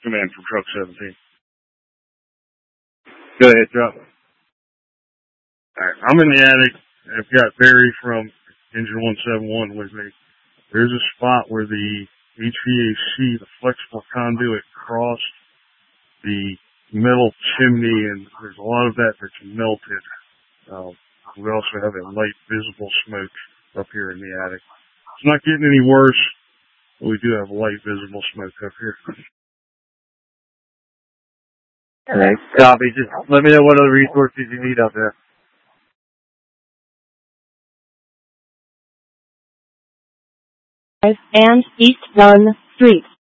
Command from Truck 17. Go ahead, Truck. Alright, I'm in the attic. I've got Barry from Engine 171 with me. There's a spot where the HVAC, the flexible conduit, crossed the metal chimney, and there's a lot of that that's melted. We also have a light visible smoke up here in the attic. It's not getting any worse, but we do have light visible smoke up here. Okay, copy. Just let me know what other resources you need up there. And East 1 Street.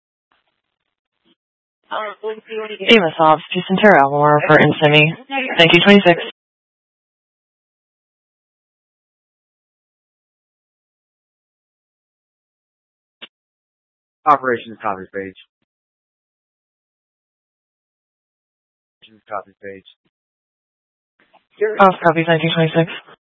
Avisov to Centura, Aurora for Insemi. Thank you, 26. Operations copy page. Copy page. Off copy, 1926.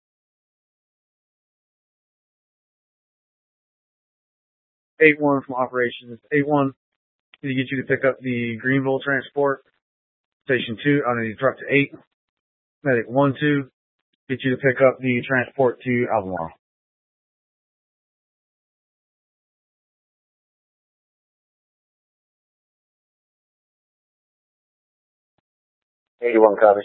8-1 from operations. 8-1, to get you to pick up the Greenville transport. Station 2, I need truck to 8. Medic 1-2, get you to pick up the transport to Albemarle. 81 copies.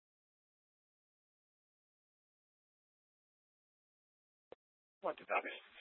What the copies?